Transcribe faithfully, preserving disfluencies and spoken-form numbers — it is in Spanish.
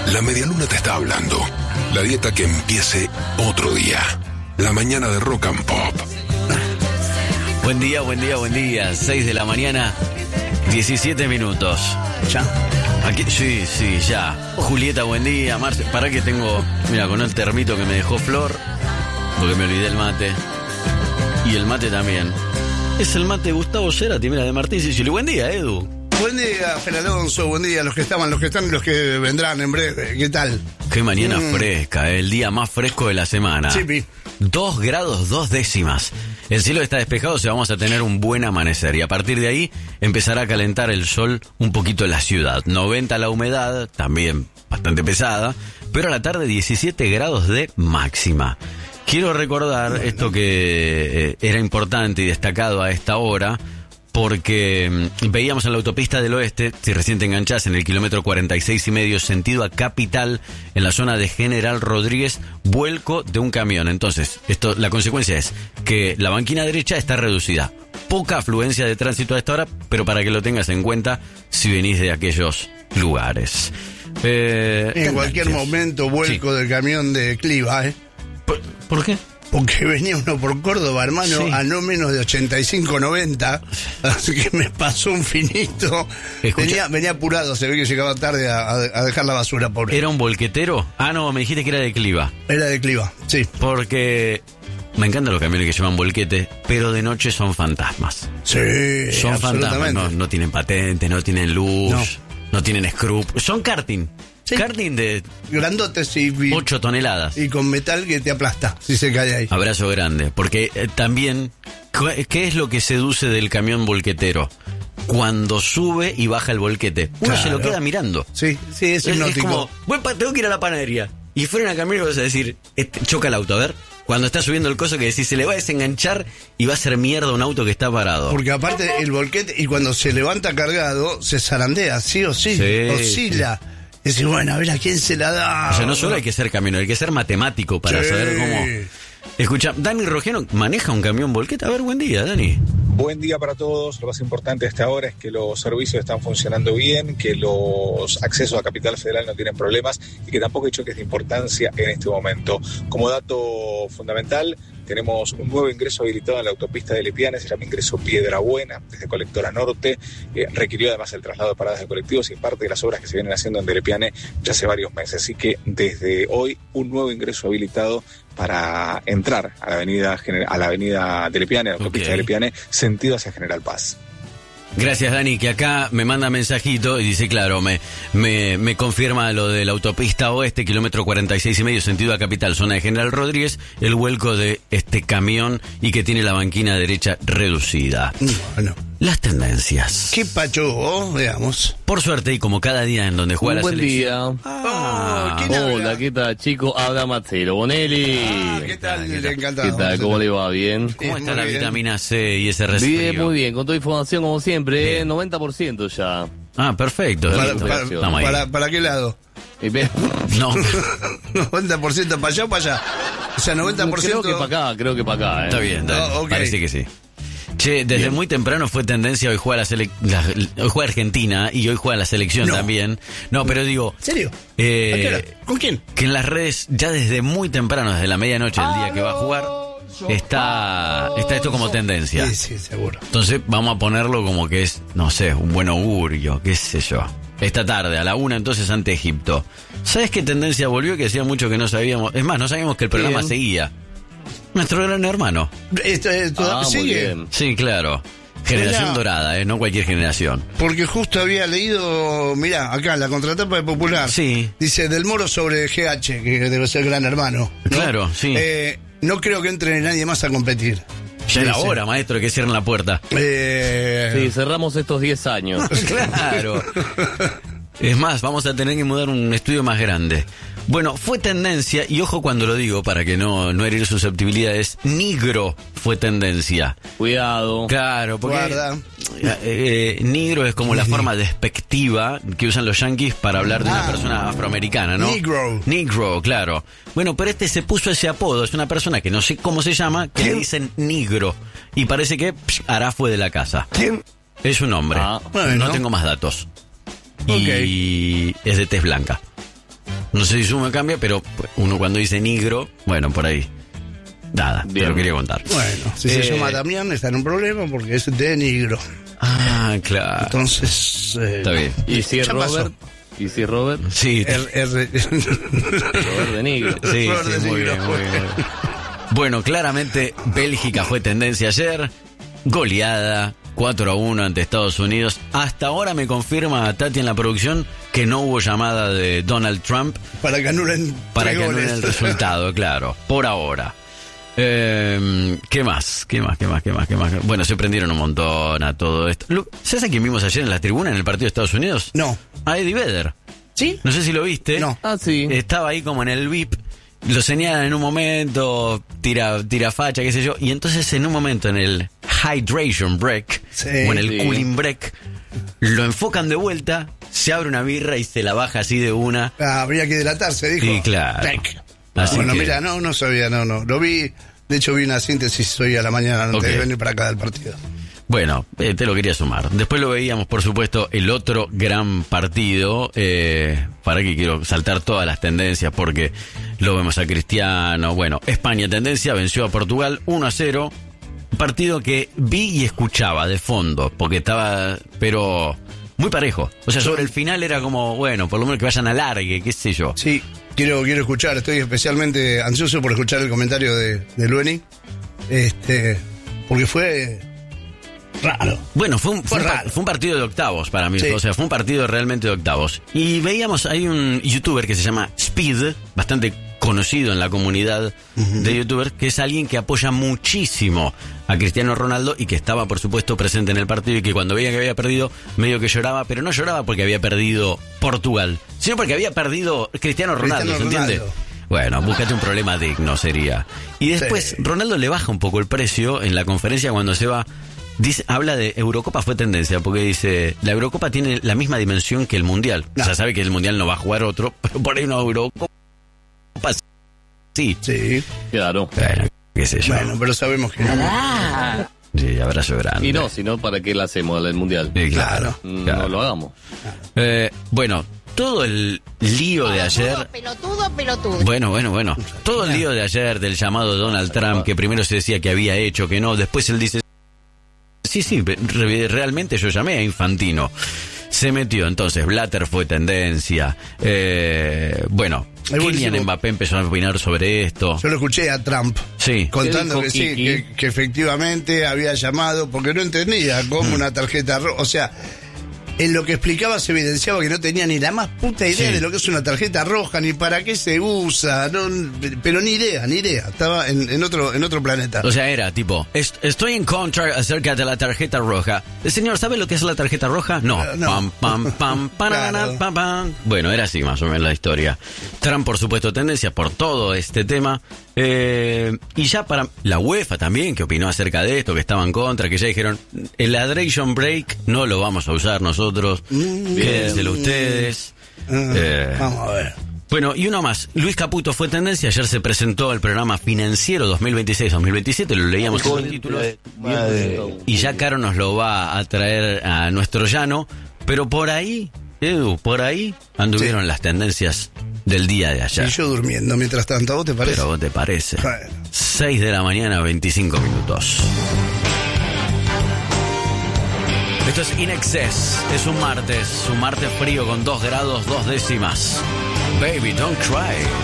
La medialuna te está hablando. La dieta que empiece otro día. La mañana de Rock and Pop. Buen día, buen día, buen día. seis de la mañana, diecisiete minutos. ¿Ya? Aquí, sí, sí, ya. Julieta, buen día. Marce, para que tengo, mira, con el termito que me dejó Flor, porque me olvidé el mate. Y el mate también. Es el mate de Gustavo Cerati, mira, de Martín Sicily. Buen día, Edu. Buen día, Fer Alonso, buen día a los que estaban, los que están y los que vendrán en breve. ¿Qué tal? Qué mañana Mm. fresca, el día más fresco de la semana. Sí, pi. Dos grados, dos décimas. El cielo está despejado, o sea, vamos a tener un buen amanecer. Y a partir de ahí empezará a calentar el sol un poquito en la ciudad. noventa la humedad, también bastante pesada, pero a la tarde diecisiete grados de máxima. Quiero recordar bueno. esto que eh, era importante y destacado a esta hora, porque mm, veíamos en la autopista del oeste, si recién te enganchás, en el kilómetro cuarenta y seis y medio, sentido a Capital, en la zona de General Rodríguez, vuelco de un camión. Entonces, esto, la consecuencia es que la banquina derecha está reducida. Poca afluencia de tránsito a esta hora, pero para que lo tengas en cuenta si venís de aquellos lugares. Eh, en cualquier momento, vuelco sí. del camión de Cliva, ¿eh? ¿Por, ¿por qué? Porque venía uno por Córdoba, hermano, sí. a no menos de ochenta y cinco, noventa, así que me pasó un finito. Venía, venía apurado, se ve que llegaba tarde a, a dejar la basura, pobre. ¿Era un volquetero? Ah, no, me dijiste que era de Cliva. Era de Cliva, sí. Porque me encantan los camiones que llevan volquete, pero de noche son fantasmas. Sí, son fantasmas, no, no tienen patente, no tienen luz, no, no tienen screw, son karting. Sí. Karting de grandotes y ocho toneladas. Y con metal que te aplasta si se cae ahí. Abrazo grande. Porque eh, también, ¿qué es lo que seduce del camión volquetero? Cuando sube y baja el volquete, uno claro. se lo queda mirando. Sí, sí, es, es hipnótico. Es como, bueno, tengo que ir a la panadería. Y frena el camión y vas a decir, este, choca el auto, a ver. Cuando está subiendo el coso que decís, se le va a desenganchar y va a hacer mierda un auto que está parado. Porque aparte el volquete, y cuando se levanta cargado, se zarandea, sí o sí, sí oscila. Sí. Y decís, bueno, a ver a quién se la da. O sea, no solo hay que ser camionero, hay que ser matemático para sí. saber cómo. Escucha, Dani Rogeno maneja un camión volquete. A ver, buen día, Dani. Buen día para todos. Lo más importante hasta ahora es que los servicios están funcionando bien, que los accesos a Capital Federal no tienen problemas y que tampoco hay choques de importancia en este momento. Como dato fundamental, tenemos un nuevo ingreso habilitado en la autopista de Lepiane, se llama ingreso Piedra Buena, desde Colectora Norte. Eh, requirió además el traslado de paradas de colectivos y parte de las obras que se vienen haciendo en Lepiane ya hace varios meses. Así que desde hoy, un nuevo ingreso habilitado para entrar a la avenida a la avenida de Lepiane, a la autopista okay. de Lepiane, sentido hacia General Paz. Gracias, Dani, que acá me manda mensajito y dice, claro, me, me, me confirma lo de la autopista oeste, kilómetro cuarenta y seis y medio, sentido a Capital, zona de General Rodríguez, el vuelco de este camión y que tiene la banquina derecha reducida. Bueno. Las tendencias. ¿Qué pacho? Oh, veamos. Por suerte, y como cada día en donde juega Un la buen selección. Día. Ah, oh, hola, ¿qué tal, chico? Habla Mazzero Bonelli. Ah, ¿qué tal? Le encantado. ¿Qué tal? ¿Cómo le va? ¿Bien? ¿Cómo está muy la bien. vitamina C y ese resfrío? Bien, muy bien. Con toda información, como siempre, ¿eh? noventa por ciento ya. Ah, perfecto. ¿Para, para, para, ¿Para qué lado? No. noventa por ciento para allá o para allá. O sea, noventa por ciento. Creo que para acá, creo que para acá. ¿eh? Está bien, dale. Oh, okay. Parece que sí. Che, desde bien. muy temprano fue tendencia, hoy juega la, sele- la hoy juega Argentina y hoy juega la selección no. también. No, pero digo... ¿En serio? Eh, ¿Con quién? Que en las redes, ya desde muy temprano, desde la medianoche del día que va a jugar, está, está esto como tendencia. Sí, sí, seguro. Entonces vamos a ponerlo como que es, no sé, un buen augurio, qué sé yo. Esta tarde, a la una, entonces, ante Egipto. ¿Sabes qué tendencia volvió? Que hacía mucho que no sabíamos. Es más, no sabíamos que el programa bien. seguía. Nuestro gran hermano. Esto, esto ah, sigue. Sí, claro. Generación mirá, dorada, ¿eh? No cualquier generación. Porque justo había leído, mirá, acá, la contratapa de Popular. Sí. Dice, Del Moro sobre G H, que debe ser gran hermano, ¿no? Claro, sí. Eh, no creo que entre nadie más a competir. Ya era hora, maestro, que cierren la puerta. Eh... Sí, cerramos estos diez años. Claro. Es más, vamos a tener que mudar un estudio más grande. Bueno, fue tendencia, y ojo cuando lo digo para que no, no herir susceptibilidades, negro fue tendencia. Cuidado. Claro, porque Guarda. Eh, negro es como la forma despectiva que usan los yanquis para hablar de una ah, persona afroamericana, ¿no? Negro. Negro, claro. Bueno, pero este se puso ese apodo, es una persona que no sé cómo se llama, que ¿quién? Le dicen negro, y parece que psh, Ará fue de la casa. ¿Quién? Es un hombre, ah, bueno. No tengo más datos. Okay. Y es de tez blanca. No sé si suma o cambia, pero uno cuando dice negro, bueno, por ahí. Nada, Bien. te lo quería contar. Bueno, si Eh, se llama Damián está en un problema porque es de negro. Ah, claro. Entonces... Eh, Está bien. ¿Y si es Ya pasó. Robert? ¿Y si es Robert? Sí, R- R- Robert de negro. sí, Flor de sí, muy negro. bien, muy bien. Bueno, claramente Bélgica fue tendencia ayer, goleada, cuatro a uno ante Estados Unidos. Hasta ahora me confirma Tati en la producción que no hubo llamada de Donald Trump para que anulen para tres que goles. anulen el resultado, claro, por ahora. Eh, ¿Qué más? ¿Qué más? ¿Qué más? ¿Qué más? ¿Qué más? Bueno, se prendieron un montón a todo esto. Lu- ¿Sabes a quién vimos ayer en la tribuna en el partido de Estados Unidos? No. A Eddie Vedder. ¿Sí? No sé si lo viste. No. Ah, sí. Estaba ahí como en el V I P. Lo señalan en un momento, tira, tira facha, qué sé yo. Y entonces en un momento en el hydration break, Sí. o en el Sí. cooling break, lo enfocan de vuelta, se abre una birra y se la baja así de una. Ah, habría que hidratarse, dijo. Sí, claro. Tac. Así Bueno, que- mira, no, no sabía, no, no. Lo vi, de hecho vi una síntesis hoy a la mañana antes Ok. de venir para acá del partido. Bueno, eh, te lo quería sumar. Después lo veíamos, por supuesto, el otro gran partido. Eh, para que quiero saltar todas las tendencias porque lo vemos a Cristiano. Bueno, España tendencia, venció a Portugal uno a cero. Partido que vi y escuchaba de fondo porque estaba, pero muy parejo. O sea, sobre el final era como, bueno, por lo menos que vayan a largue, qué sé yo. Sí, quiero, quiero escuchar, estoy especialmente ansioso por escuchar el comentario de, de Lueni. Este, porque fue raro. Bueno, fue un, fue, Fue un, pa- raro. fue un partido de octavos para mí, Sí. o sea, fue un partido realmente de octavos. Y veíamos, hay un youtuber que se llama Speed, bastante conocido en la comunidad de youtubers, que es alguien que apoya muchísimo a Cristiano Ronaldo y que estaba, por supuesto, presente en el partido y que cuando veía que había perdido, medio que lloraba, pero no lloraba porque había perdido Portugal, sino porque había perdido Cristiano Ronaldo, Cristiano ¿se entiende? Ronaldo. Bueno, búscate un problema digno sería. Y después Sí. Ronaldo le baja un poco el precio en la conferencia cuando se va. Dice, habla de Eurocopa, fue tendencia, porque dice, la Eurocopa tiene la misma dimensión que el Mundial. No. O sea, sabe que el Mundial no va a jugar otro, pero por ahí una Eurocopa sí. Sí, Bueno, Claro. qué sé yo. bueno, pero sabemos que no. Sí, abrazo grande. Y no, si no, ¿para qué la hacemos el mundial? Sí, claro. Mm, claro. No lo hagamos. Eh, bueno, todo el lío de ayer... Pelotudo, pelotudo. Bueno, bueno, bueno. Todo el lío de ayer del llamado de Donald Trump, que primero se decía que había hecho, que no, después él dice, sí, sí, re- realmente yo llamé a Infantino. Se metió, entonces, Blatter fue tendencia. Eh, bueno, Es buenísimo. Kylian Mbappé empezó a opinar sobre esto. Yo lo escuché a Trump Sí. contando ¿Qué que dijo sí, Kiki? que, que efectivamente había llamado, porque no entendía cómo Mm. una tarjeta roja, o sea, en lo que explicaba se evidenciaba que no tenía ni la más puta idea Sí. de lo que es una tarjeta roja, ni para qué se usa, no, pero ni idea, ni idea, estaba en, en otro en otro planeta. O sea, era tipo, "Est- estoy en contra acerca de la tarjeta roja. El señor, ¿sabe lo que es la tarjeta roja? No. Eh, no. Pam, pam, pam, parana, Claro. pam, pam. Bueno, era así más o menos la historia. Trump, por supuesto, tendencia por todo este tema. Eh, y ya para la UEFA también, que opinó acerca de esto, que estaba en contra, que ya dijeron, el hydration break no lo vamos a usar nosotros, quédenselo ustedes. Ah, eh, Vamos a ver. Bueno, y uno más. Luis Caputo fue tendencia. Ayer se presentó el programa financiero dos mil veintiséis dos mil veintisiete. Lo leíamos en los títulos. Y ya Caro nos lo va a traer a nuestro llano. Pero por ahí, Edu, por ahí anduvieron Sí. las tendencias del día de ayer. Y yo durmiendo mientras tanto, ¿a vos te parece? Pero ¿vos te parece? Bueno. seis de la mañana, veinticinco minutos. Esto es In Excess. Es un martes. Un martes frío con dos grados, dos décimas. Baby, don't cry.